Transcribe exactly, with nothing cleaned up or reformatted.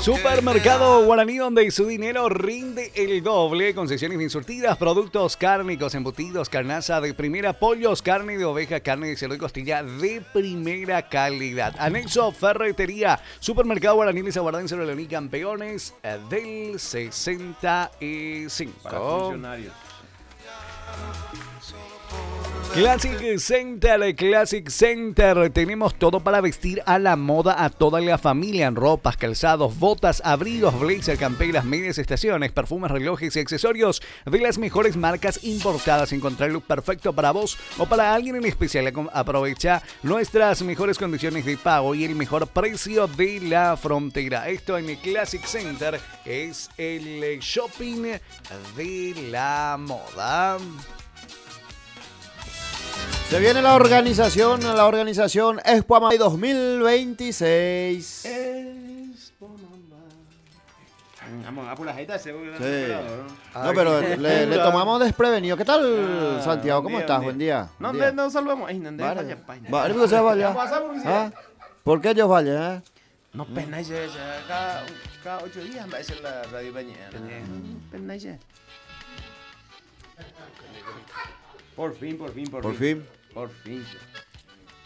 Supermercado Guaraní, donde su dinero rinde el doble. Concesiones bien surtidas, productos cárnicos, embutidos, carnaza de primera, pollos, carne de oveja, carne de cerdo y costilla de primera calidad. Anexo Ferretería. Supermercado Guaraní, les aguardan en León y Campeones del sesenta y cinco. Para funcionarios. Classic Center, Classic Center. Tenemos todo para vestir a la moda a toda la familia. En ropas, calzados, botas, abrigos, blazer, camperas, medias, estaciones, perfumes, relojes y accesorios de las mejores marcas importadas. Encontrar el look perfecto para vos o para alguien en especial. Aprovecha nuestras mejores condiciones de pago y el mejor precio de la frontera. Esto en el Classic Center es el shopping de la moda. Se viene la organización, la organización Expo Amambay dos mil veintiséis. Expo Amambay. Vamos a por la jeta, seguro. Sí. No, pero le, le tomamos desprevenido. ¿Qué tal, Ah, Santiago? ¿Cómo día, estás? día. Buen día. No, Buen día. no saludamos. Ay, no, Vale. vaya página. Vale, porque se vaya. Vamos a pasar por ¿Ah? ¿Por qué ellos vayan? Eh? No, penaiche, cada, cada ocho días va a ser la radio Peña. Penaiche. Por fin, por fin, por, Por fin. fin. Por fin.